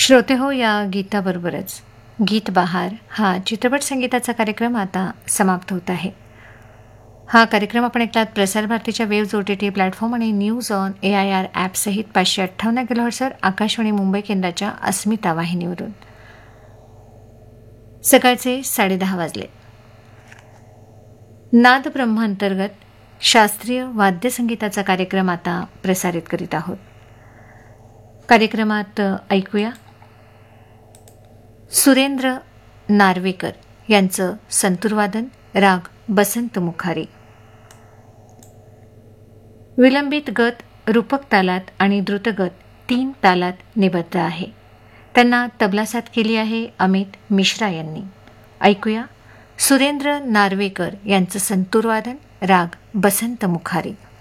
श्रोते हो, या गीताबरोबरच गीत बहार हा चित्रपट संगीताचा कार्यक्रम आता समाप्त होत आहे. हा कार्यक्रम आपण ऐकलात प्रसार भारतीच्या वेव्ज OTT प्लॅटफॉर्म आणि news on AIR ॲपसहित 558 किलोहर्ट्झवर Akashvani Mumbai केंद्राच्या अस्मिता वाहिनीवरून. सकाळचे 10:30 वाजले. नाद ब्रह्मांतर्गत शास्त्रीय वाद्यसंगीताचा कार्यक्रम आता प्रसारित करीत आहोत. कार्यक्रमात ऐकूया सुरेंद्र नार्वेकर यांचं संतूरवादन, राग बसंत मुखारी. विलंबित गत रूपक तालात आणि द्रुतगत 3 तालात निबद्ध आहे. त्यांना तबला साथ केली आहे अमित मिश्रा यांनी. ऐकूया सुरेंद्र नार्वेकर यांचं संतूरवादन, राग बसंत मुखारी.